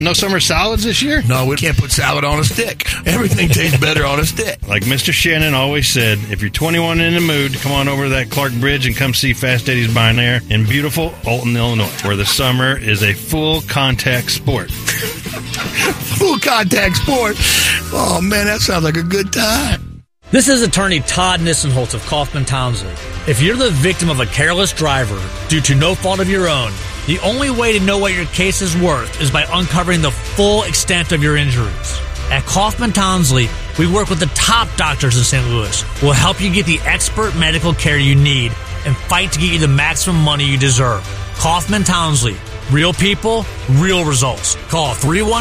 No summer salads this year? No, we can't put salad on a stick. Everything tastes better on a stick. Like Mr. Shannon always said, if you're 21 in the mood, come on over to that Clark Bridge and come see Fast Eddie's Binaire in beautiful Alton, Illinois, where the summer is a full contact sport. Full contact sport? Oh, man, that sounds like a good time. This is attorney Todd Nissenholtz of Kaufman Townsley. If you're the victim of a careless driver due to no fault of your own, the only way to know what your case is worth is by uncovering the full extent of your injuries. At Kaufman Townsley, we work with the top doctors in St. Louis. We'll help you get the expert medical care you need and fight to get you the maximum money you deserve. Kaufman Townsley. Real people, real results. Call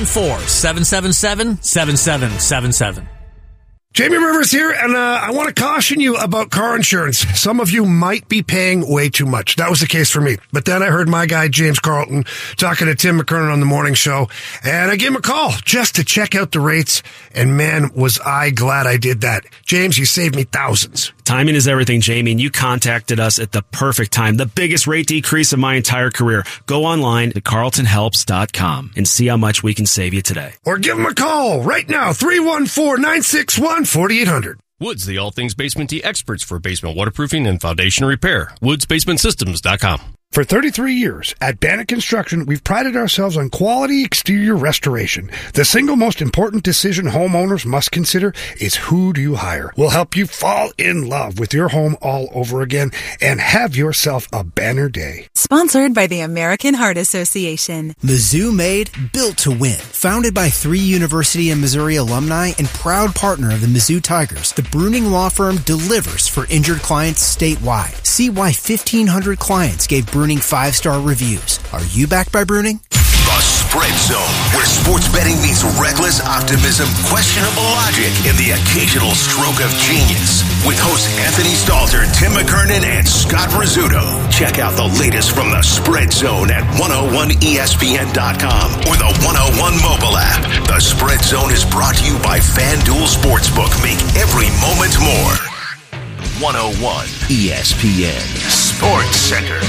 314-777-7777. Jamie Rivers here, and I want to caution you about car insurance. Some of you might be paying way too much. That was the case for me. But then I heard my guy, James Carlton, talking to Tim McKernan on the morning show, and I gave him a call just to check out the rates, and man, was I glad I did that. James, you saved me thousands. Timing is everything, Jamie, and you contacted us at the perfect time. The biggest rate decrease of my entire career. Go online to carltonhelps.com and see how much we can save you today. Or give him a call right now, 314-961-4800. Woods, the all things basement experts for basement waterproofing and foundation repair. WoodsBasementSystems.com. For 33 years, at Bannock Construction, we've prided ourselves on quality exterior restoration. The single most important decision homeowners must consider is who do you hire. We'll help you fall in love with your home all over again and have yourself a banner day. Sponsored by the American Heart Association. Mizzou made, built to win. Founded by 3 University of Missouri alumni and proud partner of the Mizzou Tigers, the Bruning Law Firm delivers for injured clients statewide. See why 1,500 clients gave Bruning 5-star reviews. Are you backed by Bruning? The Spread Zone, where sports betting meets reckless optimism, questionable logic, and the occasional stroke of genius. With hosts Anthony Stalter, Tim McKernan, and Scott Rizzuto. Check out the latest from the Spread Zone at 101ESPN.com or the 101 mobile app. The Spread Zone is brought to you by FanDuel Sportsbook. Make every moment more. 101 ESPN Sports Center.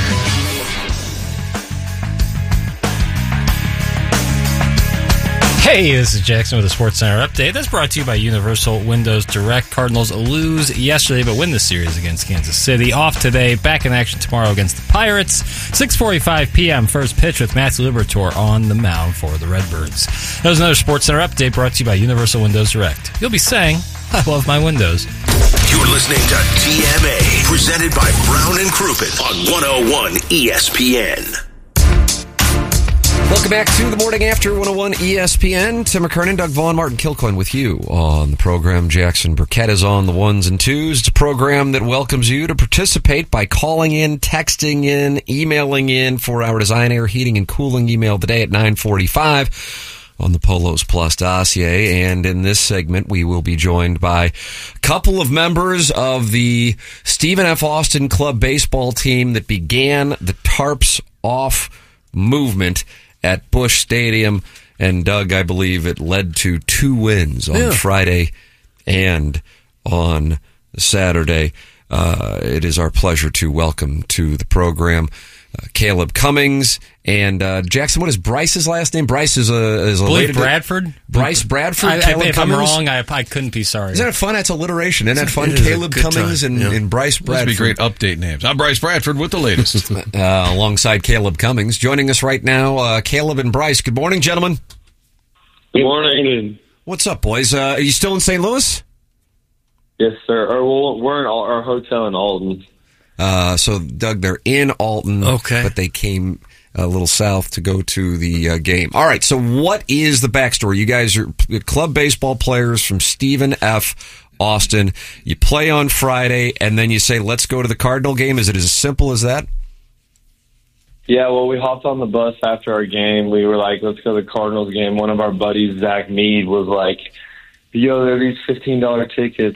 Hey, this is Jackson with the Sports Center update. That's brought to you by Universal Windows Direct. Cardinals lose yesterday, but win the series against Kansas City. Off today, back in action tomorrow against the Pirates. 6:45 p.m. first pitch with Matthew Liberatore on the mound for the Redbirds. That was another Sports Center update brought to you by Universal Windows Direct. You'll be saying, I love my windows. You're listening to TMA, presented by Brown and Crouppen on 101 ESPN. Welcome back to the morning after 101 ESPN. Tim McKernan, Doug Vaughn, Martin Kilcoyne with you on the program. Jackson Burkett is on the ones and twos. It's a program that welcomes you to participate by calling in, texting in, emailing in for our Design, Air, Heating, and Cooling email today at 9:45 on the Polos Plus dossier. And in this segment, we will be joined by a couple of members of the Stephen F. Austin Club baseball team that began the Tarps Off movement at Busch Stadium, and Doug, I believe it led to 2 wins on Friday and on Saturday. It is our pleasure to welcome to the program Caleb Cummings and Jackson. What is Bryce's last name? Bryce is a Bradford. Bryce Bradford. If I'm wrong, I couldn't be sorry. Isn't that fun? That's alliteration. Isn't that fun? Caleb Cummings and Bryce Bradford. Those would be great update names. I'm Bryce Bradford with the latest. Alongside Caleb Cummings. Joining us right now, Caleb and Bryce. Good morning, gentlemen. Good morning. What's up, boys? Are you still in St. Louis? Yes, sir. We're in our hotel in Alton. So, Doug, they're in Alton, but they came a little south to go to the game. All right, so what is the backstory? You guys are club baseball players from Stephen F. Austin. You play on Friday, and then you say, let's go to the Cardinal game. Is it as simple as that? Yeah, well, we hopped on the bus after our game. We were like, let's go to the Cardinals game. One of our buddies, Zach Mead, was like, yo, there are these $15 tickets.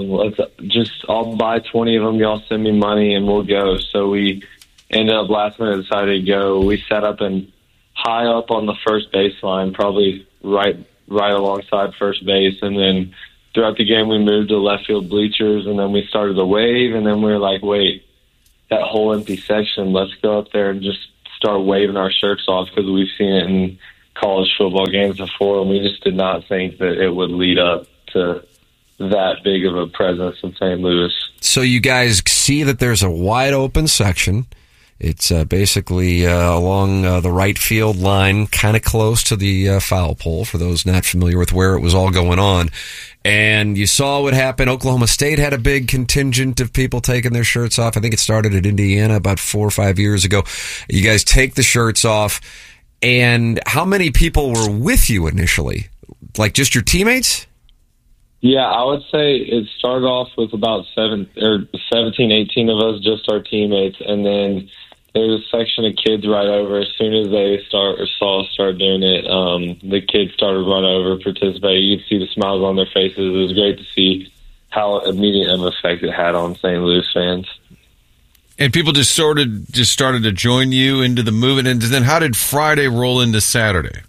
I'll buy 20 of them. Y'all send me money and we'll go. So we ended up last minute decided to go. We sat up and high up on the first baseline, probably right alongside first base. And then throughout the game, we moved to left field bleachers, and then we started to wave. And then we were like, wait, that whole empty section, let's go up there and just start waving our shirts off, because we've seen it in college football games before, and we just did not think that it would lead up to that big of a presence in St. Louis. So you guys see that there's a wide open section. It's basically along the right field line, kind of close to the foul pole, for those not familiar with where it was all going on. And you saw what happened. Oklahoma State had a big contingent of people taking their shirts off. I think it started at Indiana about 4 or 5 years ago. You guys take the shirts off. And how many people were with you initially? Like just your teammates? Yeah, I would say it started off with about 17, 18 of us, just our teammates. And then there was a section of kids right over. As soon as they saw us start doing it, the kids started run over, participate. You could see the smiles on their faces. It was great to see how immediate of an effect it had on St. Louis fans. And people just started to join you into the movement. And then how did Friday roll into Saturday?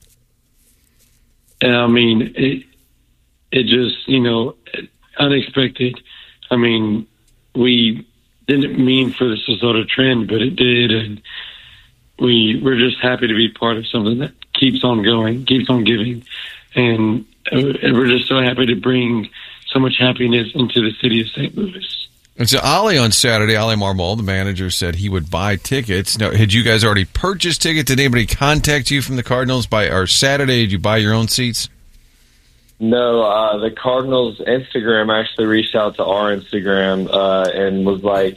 I mean, it just, unexpected. I mean, we didn't mean for this to sort of trend, but it did. And we're just happy to be part of something that keeps on going, keeps on giving. And we're just so happy to bring so much happiness into the city of St. Louis. And so Ollie on Saturday, Ollie Marmol, the manager, said he would buy tickets. Now, had you guys already purchased tickets? Did anybody contact you from the Cardinals by Saturday? Did you buy your own seats? No, the Cardinals' Instagram actually reached out to our Instagram and was like,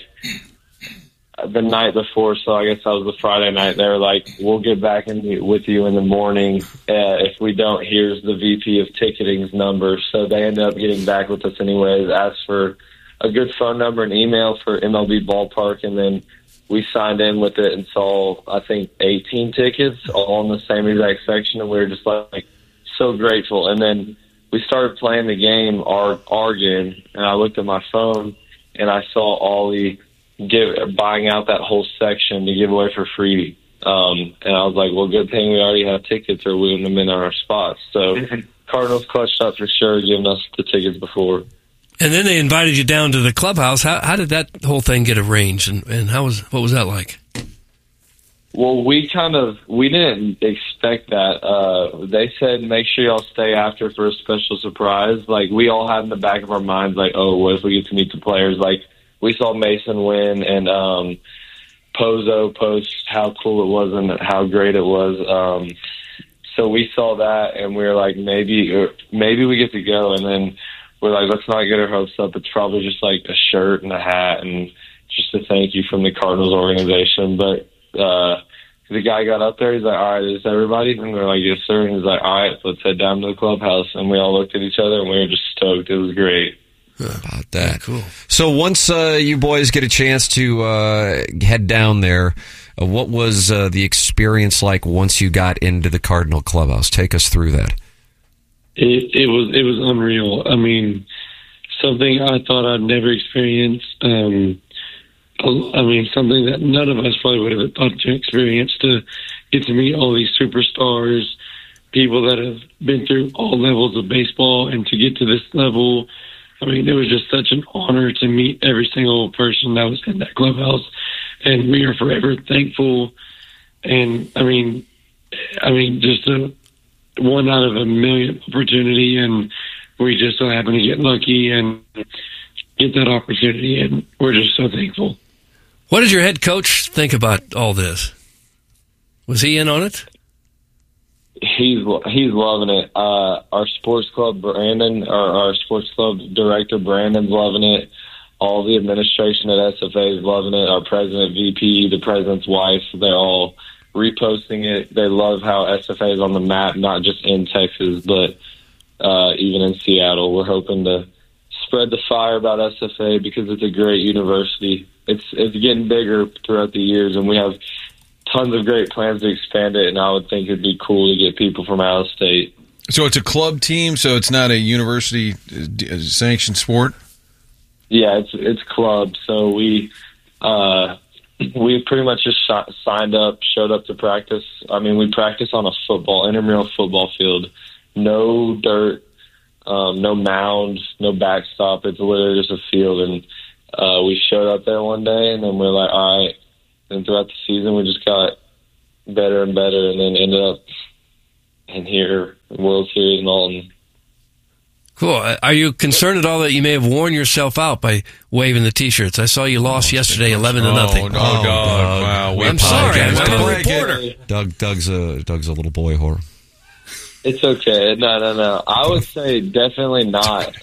the night before, so I guess that was the Friday night, they were like, we'll get back with you in the morning. If we don't, here's the VP of ticketing's number. So they ended up getting back with us anyways, asked for a good phone number and email for MLB Ballpark, and then we signed in with it and saw, I think, 18 tickets all in the same exact section, and we were just like so grateful. And then we started playing the game, our game, and I looked at my phone and I saw Ollie buying out that whole section to give away for free. And I was like, well, good thing we already have tickets or we wouldn't have been on our spots. So Cardinals clutched up for sure, giving us the tickets before. And then they invited you down to the clubhouse. How did that whole thing get arranged, and what was that like? Well, we didn't expect that. They said, make sure y'all stay after for a special surprise. Like, we all had in the back of our minds, like, oh, what if we get to meet the players? Like, we saw Mason win, and Pozo post how cool it was and how great it was. So we saw that, and we were like, maybe we get to go. And then we're like, let's not get our hopes up. It's probably just like a shirt and a hat and just a thank you from the Cardinals organization. But the guy got up there. He's like, all right, is everybody? And we're like, yes, sir. And he's like, all right, let's head down to the clubhouse. And we all looked at each other, and we were just stoked. It was great. About that. Yeah, cool. So once you boys get a chance to head down there, what was the experience like once you got into the Cardinal clubhouse? Take us through that. It was unreal. I mean, something I thought I'd never experienced. Something that none of us probably would have thought to experience, to get to meet all these superstars, people that have been through all levels of baseball, and to get to this level. I mean, it was just such an honor to meet every single person that was in that clubhouse, and we are forever thankful. And I mean, just a one out of a million opportunity, and we just so happen to get lucky and get that opportunity, and we're just so thankful. What did your head coach think about all this? Was he in on it? He's loving it. Our sports club director Brandon's loving it. All the administration at SFA is loving it. Our president, VP, the president's wife, they're all reposting it. They love how SFA is on the map, not just in Texas, but even in Seattle. We're hoping to spread the fire about SFA because it's a great university. It's getting bigger throughout the years, and we have tons of great plans to expand it, and I would think it'd be cool to get people from out of state. So it's a club team, so it's not a university sanctioned sport? Yeah, it's club. So we pretty much just showed up to practice. I mean, we practice on a intramural football field. No dirt, no mound, no backstop. It's literally just a field, and we showed up there one day, and then we're like, all right. And throughout the season, we just got better and better, and then ended up here, World Series and Alton. Cool. Are you concerned at all that you may have worn yourself out by waving the T-shirts? I saw you lost yesterday 11-0. Oh, Doug. Wow. I'm sorry. I'm a reporter. Doug's a little boy whore. It's okay. No. I would say definitely not.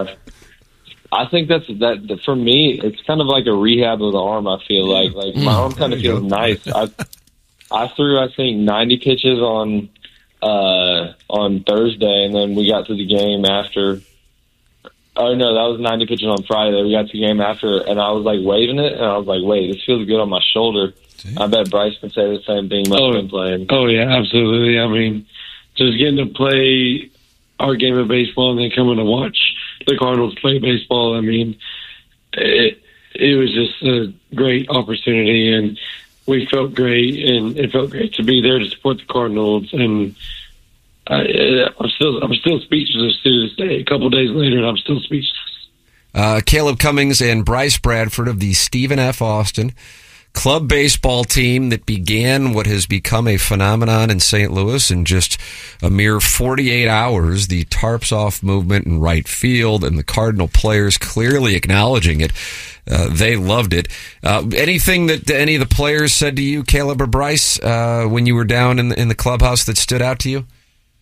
I think that for me, it's kind of like a rehab of the arm. I feel like my arm kind of feels nice. I threw, I think, 90 pitches on Thursday, and then we got to the game after. Oh no, that was 90 pitches on Friday. We got to the game after, and I was like waving it, and I was like, "Wait, this feels good on my shoulder." I bet Bryce can say the same thing. Must have been playing. Oh yeah, absolutely. I mean, just getting to play our game of baseball and then coming to watch the Cardinals play baseball. I mean, it was just a great opportunity, and we felt great, and it felt great to be there to support the Cardinals. And I'm still speechless to this day. A couple days later, and I'm still speechless. Caleb Cummings and Bryce Bradford of the Stephen F. Austin club baseball team that began what has become a phenomenon in St. Louis in just a mere 48 hours. The tarps off movement in right field, and the Cardinal players clearly acknowledging it. They loved it. Anything that any of the players said to you, Caleb or Bryce, when you were down in the clubhouse that stood out to you?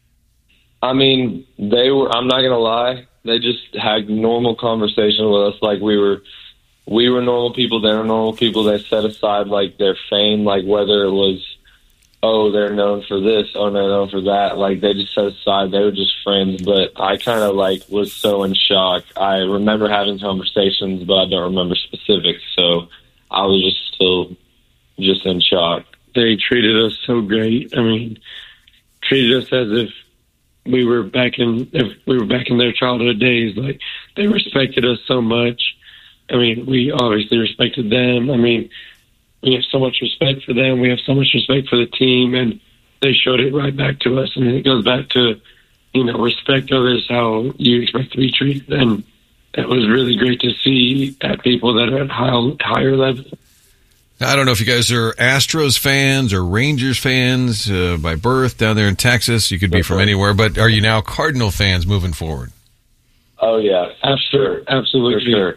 I mean, I'm not gonna lie. They just had normal conversation with us, like we were normal people. They were normal people. They set aside like their fame, like whether it was, oh, they're known for this, oh, they're known for that. Like they just set aside. They were just friends. But I kind of like was so in shock. I remember having conversations, but I don't remember specifics. So I was just still just in shock. They treated us so great. I mean, treated us as if we were back in their childhood days. Like they respected us so much. I mean, we obviously respected them. I mean, we have so much respect for them. We have so much respect for the team, and they showed it right back to us. And it goes back to, respect others, how you expect to be treated. And it was really great to see at people that are at higher levels. I don't know if you guys are Astros fans or Rangers fans by birth down there in Texas. You could be from anywhere, but are you now Cardinal fans moving forward? Oh, yeah. Absolutely. For sure.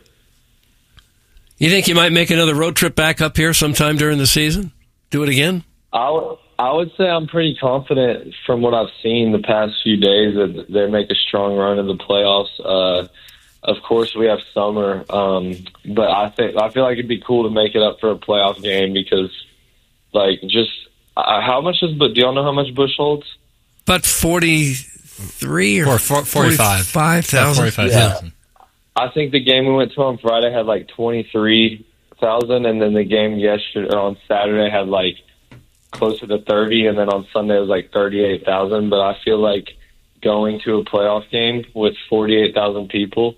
You think you might make another road trip back up here sometime during the season? Do it again? I would say I'm pretty confident from what I've seen the past few days that they make a strong run in the playoffs. Of course, we have summer, but I feel like it'd be cool to make it up for a playoff game because, like, just how much is? But do y'all know how much Busch holds? About 43 or 45,000. 45,000. I think the game we went to on Friday had like 23,000, and then the game on Saturday had like closer to 30, and then on Sunday it was like 38,000. But I feel like going to a playoff game with 48,000 people,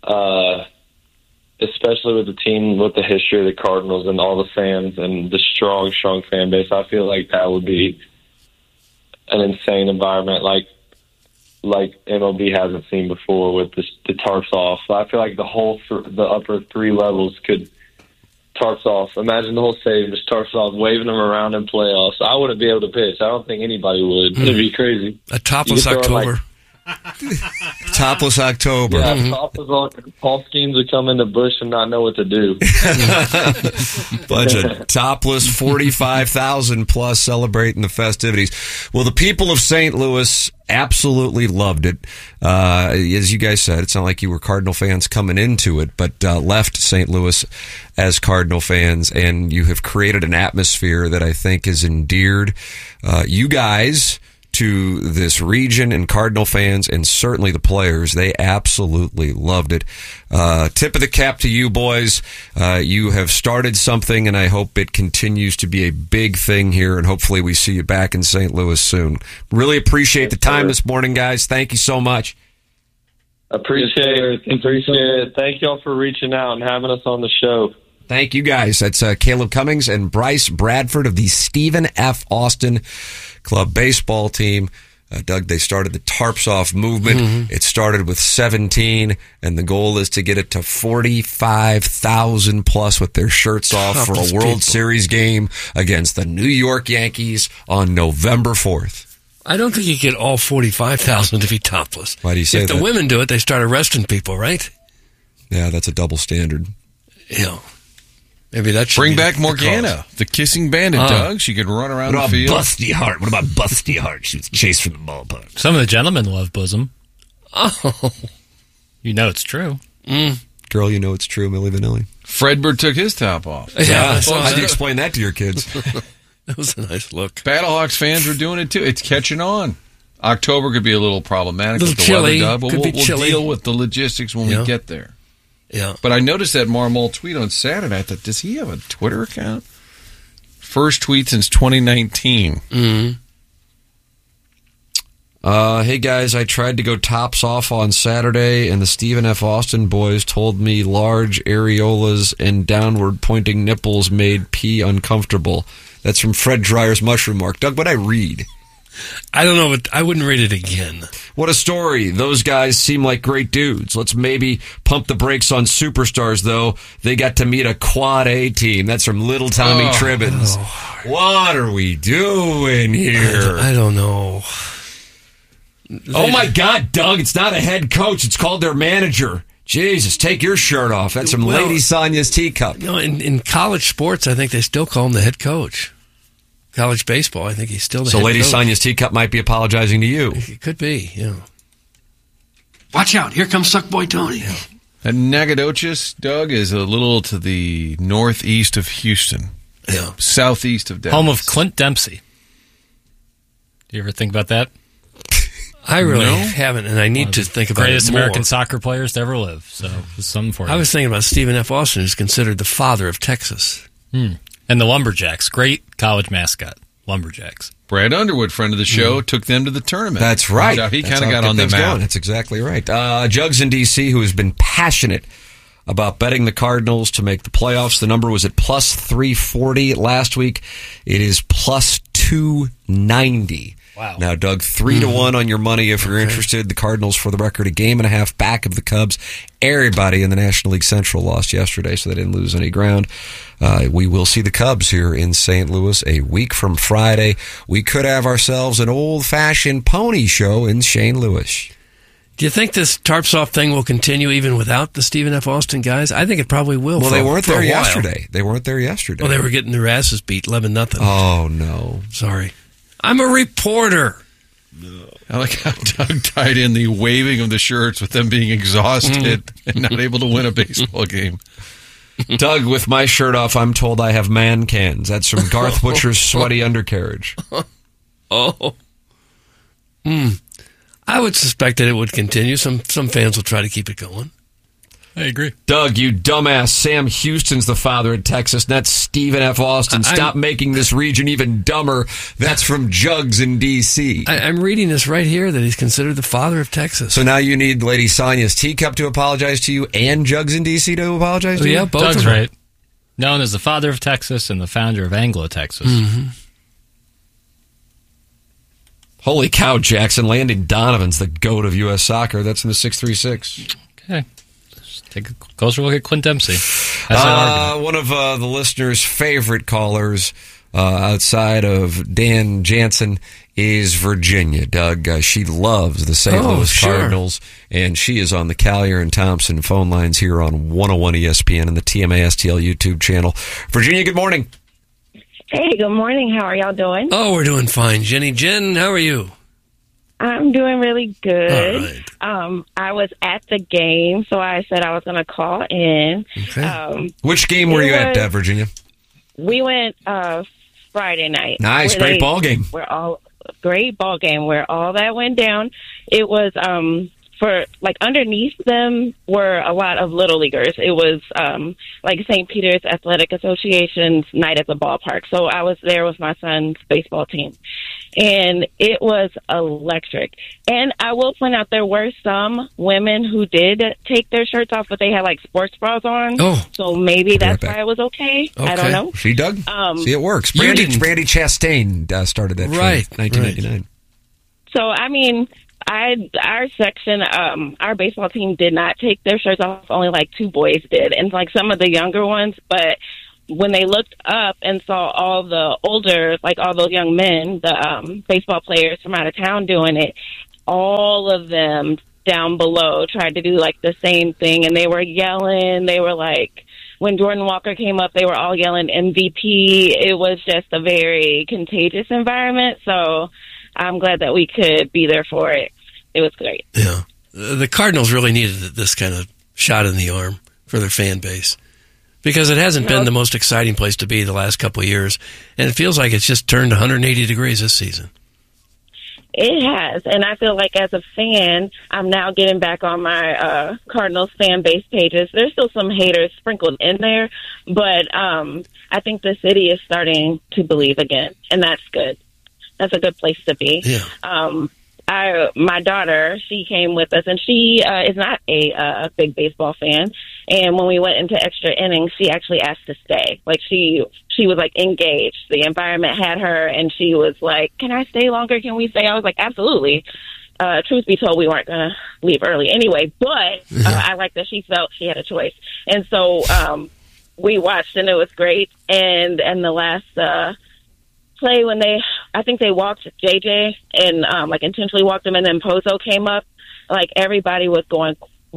especially with the team with the history of the Cardinals and all the fans and the strong fan base, I feel like that would be an insane environment, like MLB hasn't seen before with the tarps off. I feel like the upper three levels could tarps off. Imagine the whole stadium just tarps off, waving them around in playoffs. I wouldn't be able to pitch. I don't think anybody would. It'd be crazy. A topless October. Topless October. Yeah, topless Paul Skeens would come into Busch and not know what to do. Bunch of topless 45,000 plus celebrating the festivities. Well, the people of St. Louis absolutely loved it. As you guys said, it's not like you were Cardinal fans coming into it, but left St. Louis as Cardinal fans, and you have created an atmosphere that I think has endeared you guys to this region and Cardinal fans, and certainly the players. They absolutely loved it. Tip of the cap to you boys. You have started something, and I hope it continues to be a big thing here, and hopefully we see you back in St. Louis soon. Really appreciate the time this morning, guys. Thank you so much. Appreciate it. Thank y'all for reaching out and having us on the show. Thank you, guys. That's Caleb Cummings and Bryce Bradford of the Stephen F. Austin Club baseball team. Doug, they started the tarps off movement. Mm-hmm. It started with 17, and the goal is to get it to 45,000 plus with their shirts off for a World Series game against the New York Yankees on November 4th. I don't think you get all 45,000 to be topless. Why do you say if that? the women do it, they start arresting people, right? Yeah, that's a double standard. Yeah. Maybe that should Bring be back the Morgana, cause. the kissing bandit, Doug. She could run around the field. Busty Heart? What about Busty Heart? She was chased from the ballpark. Some of the gentlemen love bosom. Oh. You know it's true. Girl, you know it's true, Milli Vanilli. Fredbird took his top off. Yeah. How do you explain that to your kids? That was a nice look. Battlehawks fans were doing it too. It's catching on. October could be a little problematic with the chilly. weather, Doug, but Could be we'll chilly. deal with the logistics when we get there. Yeah. But I noticed that Marmol tweet on Saturday. I thought, does he have a Twitter account? First tweet since 2019. Hey guys, I tried to go tops off on Saturday, and the Stephen F. Austin boys told me large areolas and downward pointing nipples made pee uncomfortable. That's from Fred Dreyer's Mushroom Mark. Doug, what'd I read? I don't know, but I wouldn't read it again. What a story. Those guys seem like great dudes. Let's maybe pump the brakes on superstars, though. They got to meet a Quad A team. That's from Little Tommy Tribbins. What are we doing here? I don't know. Oh, my God, Doug, it's not a head coach. It's called their manager. Jesus, take your shirt off. That's from Lady Sonia's teacup. You know, in college sports, I think they still call him the head coach. College baseball, I think he's still the head So Lady coach. Sonia's teacup might be apologizing to you. It could be, yeah. Watch out. Here comes Suckboy Tony. And Nacogdoches, Doug, is a little to the northeast of Houston. Yeah. Southeast of Dallas. Home of Clint Dempsey. Do you ever think about that? I really haven't, and I need to think about it more. Greatest American soccer players to ever live. So it's something for you. I was thinking about Stephen F. Austin, who's considered the father of Texas. And the Lumberjacks. Great college mascot. Lumberjacks. Brad Underwood, friend of the show, took them to the tournament. That's right. So he That's kind of how got on the things map. going. That's exactly right. Jugs in D.C., who has been passionate about betting the Cardinals to make the playoffs. The number was at plus 340 last week. It is plus 290. Wow. Now, Doug, 3-1 on your money if you're interested. The Cardinals, for the record, a game and a half back of the Cubs. Everybody in the National League Central lost yesterday, so they didn't lose any ground. We will see the Cubs here in St. Louis a week from Friday. We could have ourselves an old-fashioned pony show in St. Louis. Do you think this Tarpsoft thing will continue even without the Stephen F. Austin guys? I think it probably will. Well, they weren't for there a while. yesterday. They weren't there yesterday. Well, they were getting their asses beat 11-0. Oh, no. Sorry. I'm a reporter. I like how Doug tied in the waving of the shirts with them being exhausted and not able to win a baseball game. Doug, with my shirt off, I'm told I have man cans. That's from Garth Butcher's Sweaty Undercarriage. Oh. I would suspect that it would continue. Some fans will try to keep it going. I agree. Doug, you dumbass. Sam Houston's the father of Texas. That's Stephen F. Austin. Stop making this region even dumber. That's from Jugs in D.C. I'm reading this right here that he's considered the father of Texas. So now you need Lady Sonia's teacup to apologize to you and Jugs in D.C. to apologize to you? Yeah, both Doug's of them. right. Known as the father of Texas and the founder of Anglo-Texas. Mm-hmm. Holy cow, Jackson. Landon Donovan's the GOAT of U.S. soccer. That's in the 636. Okay. Take a closer look at Clint Dempsey. That's an argument. One of the listeners' favorite callers outside of Dan Jansen is Virginia, Doug. She loves the St. Louis Cardinals, and she is on the Collier and Thompson phone lines here on 101 ESPN and the TMA STL YouTube channel. Virginia, good morning. Hey, good morning. How are y'all doing? Oh, we're doing fine. Jenny, Jen, how are you? I'm doing really good. All right. I was at the game, so I said I was going to call in. Okay. Which game were you at, Virginia? We went Friday night. Nice, great ball game. Great ball game where all that went down. It was for like underneath them were a lot of little leaguers. It was like St. Peter's Athletic Association's night at the ballpark. So I was there with my son's baseball team. And it was electric. And I will point out there were some women who did take their shirts off, but they had like sports bras on. Oh. So maybe that's why it was okay. I don't know. See, Doug? See, it works. Brandy Chastain started that trend in 1999. So, I mean, our section, our baseball team did not take their shirts off. Only like two boys did. And like some of the younger ones, but when they looked up and saw all the older, like all those young men, the baseball players from out of town doing it, all of them down below tried to do like the same thing, and they were yelling. They were like, when Jordan Walker came up, they were all yelling MVP. It was just a very contagious environment. So I'm glad that we could be there for it. It was great. Yeah. The Cardinals really needed this kind of shot in the arm for their fan base, because it hasn't been the most exciting place to be the last couple of years, and it feels like it's just turned 180 degrees this season. It has, and I feel like as a fan, I'm now getting back on my Cardinals fan base pages. There's still some haters sprinkled in there, but I think the city is starting to believe again, and that's good. That's a good place to be. Yeah. My daughter, she came with us, and she is not a big baseball fan. And when we went into extra innings, she actually asked to stay. Like she was like engaged. The environment had her, and she was like, "Can I stay longer? Can we stay?" I was like, "Absolutely." Truth be told, we weren't going to leave early anyway, but I like that she felt she had a choice. And so we watched, and it was great. And the last play, when I think they walked JJ and like intentionally walked him, and then Pozo came up, like everybody was going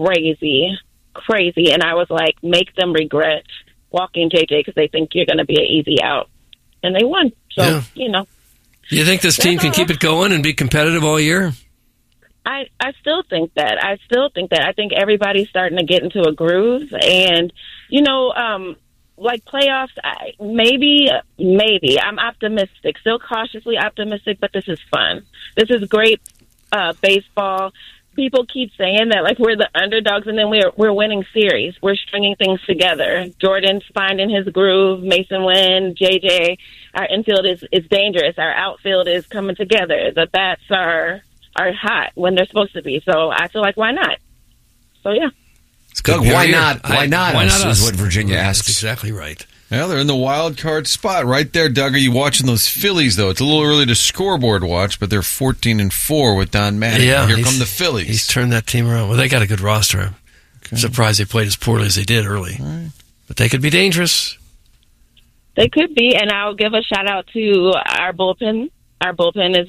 crazy, and I was like, make them regret walking JJ because they think you're going to be an easy out, and they won. So you know, you think this team can keep it going and be competitive all year? I still think that. I think everybody's starting to get into a groove, and you know, like playoffs, maybe. I'm optimistic, still cautiously optimistic, but this is fun. This is great baseball. People keep saying that like we're the underdogs, and then we're winning series. We're stringing things together. Jordan's finding his groove. Mason Wynn, JJ. Our infield is dangerous. Our outfield is coming together. The bats are hot when they're supposed to be. So I feel like, why not? So yeah. Doug, why not? Why not? Why not us? Is what Virginia asks. That's exactly right. Well, they're in the wild card spot right there, Doug. Are you watching those Phillies, though? It's a little early to scoreboard watch, but they're 14-4 with Don Mattingly. Yeah, Here come the Phillies. He's turned that team around. Well, they got a good roster. I'm surprised they played as poorly as they did early. Right. But they could be dangerous. They could be, and I'll give a shout-out to our bullpen. Our bullpen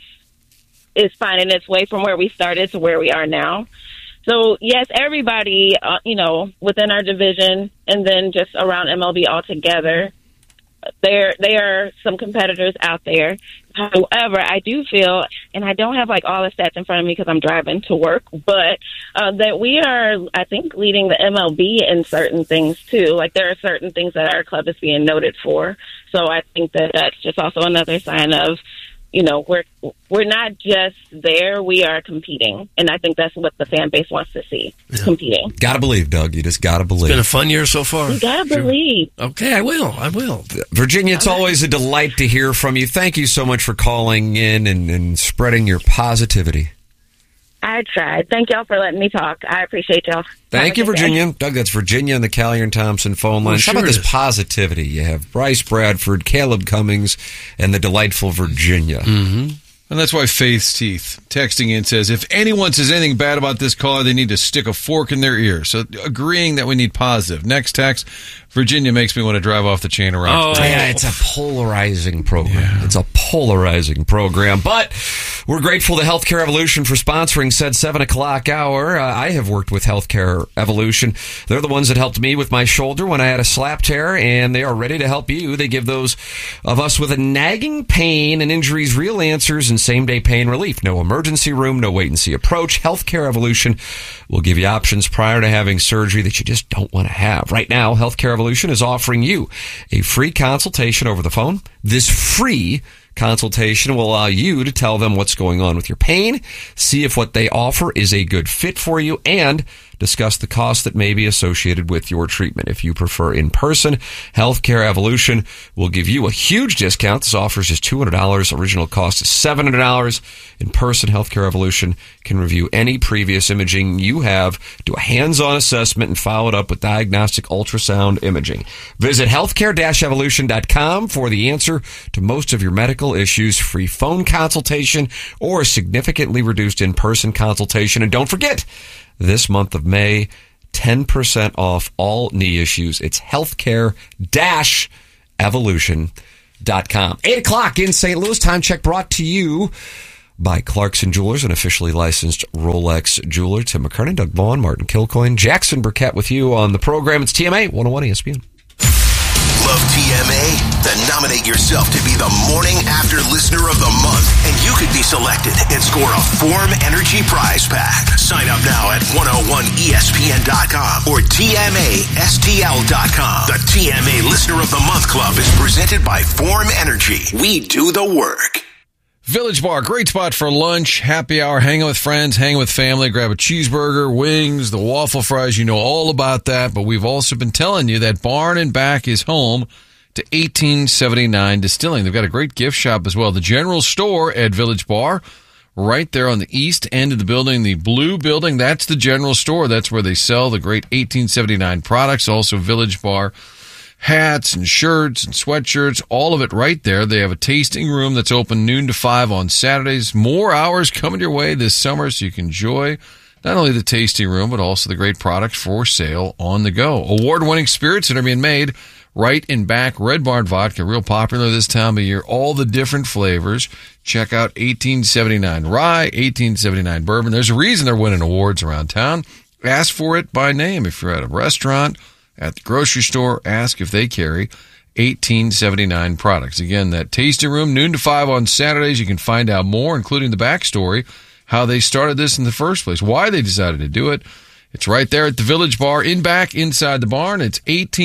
is finding its way from where we started to where we are now. So, yes, everybody, you know, within our division and then just around MLB altogether, there are some competitors out there. However, I do feel, and I don't have, like, all the stats in front of me because I'm driving to work, but that we are, I think, leading the MLB in certain things, too. Like, there are certain things that our club is being noted for. So I think that that's just also another sign of, you know, we're not just there, we are competing. And I think that's what the fan base wants to see, competing. Gotta believe, Doug. You just gotta believe. It's been a fun year so far. You gotta believe. Okay, I will. Virginia, it's always a delight to hear from you. Thank you so much for calling in and spreading your positivity. I tried. Thank y'all for letting me talk. I appreciate y'all. Thank you, Virginia. Doug, that's Virginia on the Callier and Thompson phone line. How about this positivity? You have Bryce Bradford, Caleb Cummings, and the delightful Virginia. Mm-hmm. And that's why Faith's Teeth texting in says, if anyone says anything bad about this caller, they need to stick a fork in their ear. So agreeing that we need positive. Next text, Virginia makes me want to drive off the chain of rocks. Oh, yeah, it's a polarizing program. Yeah. It's a polarizing program. But we're grateful to Healthcare Evolution for sponsoring said 7 o'clock hour. I have worked with Healthcare Evolution. They're the ones that helped me with my shoulder when I had a slap tear, and they are ready to help you. They give those of us with a nagging pain and injuries real answers and same-day pain relief. No emergency room, no wait-and-see approach. Healthcare Evolution will give you options prior to having surgery that you just don't want to have. Right now, Healthcare Evolution is offering you a free consultation over the phone. This free consultation will allow you to tell them what's going on with your pain, see if what they offer is a good fit for you, and discuss the cost that may be associated with your treatment. If you prefer in person, Healthcare Evolution will give you a huge discount. This offer is just $200. Original cost is $700. In person, Healthcare Evolution can review any previous imaging you have, do a hands-on assessment, and follow it up with diagnostic ultrasound imaging. Visit healthcare-evolution.com for the answer to most of your medical issues, free phone consultation, or a significantly reduced in-person consultation. And don't forget, this month of May, 10% off all knee issues. It's healthcare-evolution.com. Evolution.com. 8 o'clock in St. Louis. Time check brought to you by Clarkson Jewelers, an officially licensed Rolex jeweler. Tim McKernan, Doug Vaughn, Martin Kilcoyne, Jackson Burkett with you on the program. It's TMA 101 ESPN. Love TMA? Then nominate yourself to be the Morning After Listener of the Month, and you could be selected and score a Form Energy prize pack. Sign up now at 101ESPN.com or TMASTL.com. The TMA Listener of the Month Club is presented by Form Energy. We do the work. Village Bar, great spot for lunch, happy hour, hanging with friends, hanging with family, grab a cheeseburger, wings, the waffle fries. You know all about that, but we've also been telling you that Barn and Back is home to 1879 Distilling. They've got a great gift shop as well. The general store at Village Bar, right there on the east end of the building, the blue building, that's the general store. That's where they sell the great 1879 products. Also Village Bar hats and shirts and sweatshirts, all of it right there. They have a tasting room that's open noon to 5 on Saturdays. More hours coming your way this summer so you can enjoy not only the tasting room, but also the great product for sale on the go. Award-winning spirits that are being made right in Back. Red Barn Vodka, real popular this time of year. All the different flavors. Check out 1879 Rye, 1879 Bourbon. There's a reason they're winning awards around town. Ask for it by name. If you're at a restaurant, at the grocery store, ask if they carry 1879 products. Again, that tasting room, noon to 5 on Saturdays. You can find out more, including the backstory, how they started this in the first place, why they decided to do it. It's right there at the Village Bar in Back, inside the barn. It's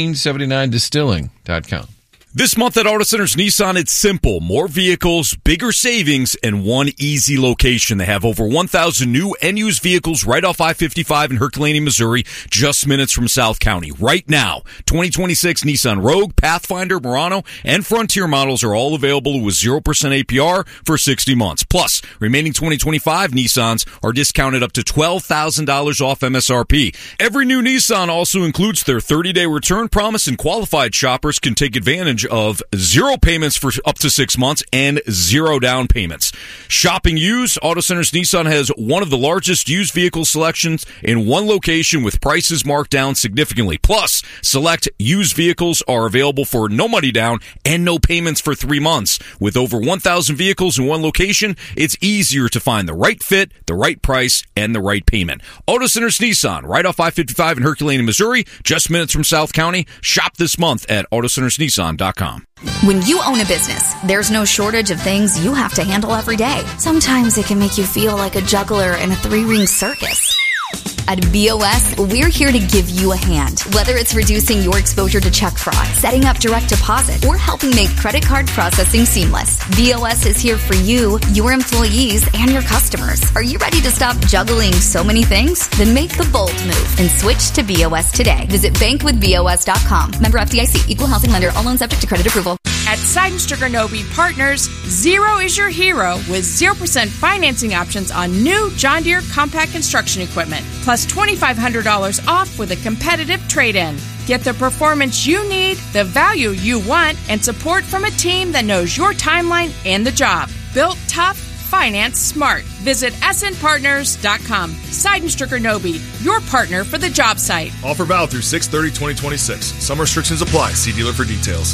1879distilling.com. This month at Auto Centers Nissan, it's simple. More vehicles, bigger savings, and one easy location. They have over 1,000 new and used vehicles right off I-55 in Herculaneum, Missouri, just minutes from South County. Right now, 2026 Nissan Rogue, Pathfinder, Murano, and Frontier models are all available with 0% APR for 60 months. Plus, remaining 2025 Nissans are discounted up to $12,000 off MSRP. Every new Nissan also includes their 30-day return promise, and qualified shoppers can take advantage of 0 payments for up to 6 months and 0 down payments. Shopping used, Auto Centers Nissan has one of the largest used vehicle selections in one location with prices marked down significantly. Plus, select used vehicles are available for no money down and no payments for 3 months. With over 1,000 vehicles in one location, it's easier to find the right fit, the right price, and the right payment. Auto Centers Nissan, right off I-55 in Herculaneum, Missouri, just minutes from South County. Shop this month at AutoCentersNissan.com. When you own a business, there's no shortage of things you have to handle every day. Sometimes it can make you feel like a juggler in a 3-ring circus. At BOS, we're here to give you a hand. Whether it's reducing your exposure to check fraud, setting up direct deposit, or helping make credit card processing seamless, BOS is here for you, your employees, and your customers. Are you ready to stop juggling so many things? Then make the bold move and switch to BOS today. Visit bankwithbos.com. Member FDIC, equal housing lender, all loans subject to credit approval. At Seidenstricker Nobe Partners, Zero is your hero with 0% financing options on new John Deere compact construction equipment, plus $2,500 off with a competitive trade-in. Get the performance you need, the value you want, and support from a team that knows your timeline and the job. Built tough, finance smart. Visit snpartners.com. Seidenstricker Nobe, your partner for the job site. Offer valid through 6/30/2026. Some restrictions apply. See dealer for details.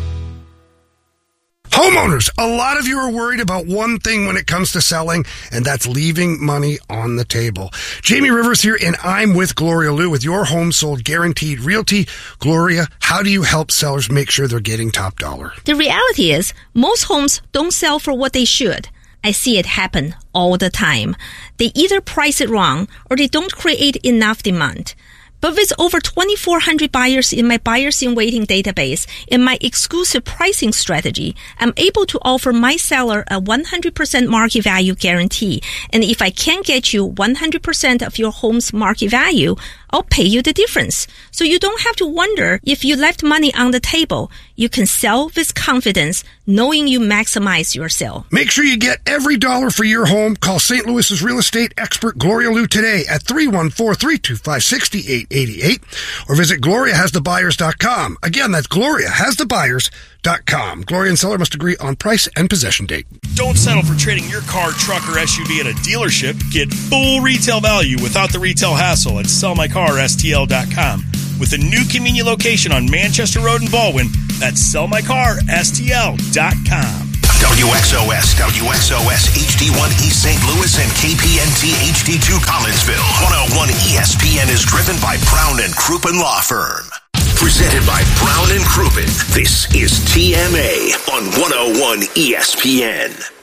Homeowners, a lot of you are worried about one thing when it comes to selling, and that's leaving money on the table. Jamie Rivers here, and I'm with Gloria Liu with Your Home Sold Guaranteed Realty. Gloria, how do you help sellers make sure they're getting top dollar? The reality is, most homes don't sell for what they should. I see it happen all the time. They either price it wrong or they don't create enough demand. But with over 2,400 buyers in my buyers in waiting database and my exclusive pricing strategy, I'm able to offer my seller a 100% market value guarantee. And if I can't get you 100% of your home's market value, I'll pay you the difference. So you don't have to wonder if you left money on the table. You can sell with confidence, knowing you maximize your sale. Make sure you get every dollar for your home. Call St. Louis's real estate expert Gloria Liu today at 314-325-6888 or visit GloriaHasTheBuyers.com. Again, that's GloriaHasTheBuyers.com. Gloria and seller must agree on price and possession date. Don't settle for trading your car, truck, or SUV at a dealership. Get full retail value without the retail hassle at SellMyCarSTL.com. With a new convenient location on Manchester Road in Baldwin, That's sellmycarstl.com. WXOS, WXOS HD1 East St. Louis and KPNT HD2 Collinsville. 101 ESPN is driven by Brown and Crouppen Law Firm. Presented by Brown and Crouppen. This is TMA on 101 ESPN.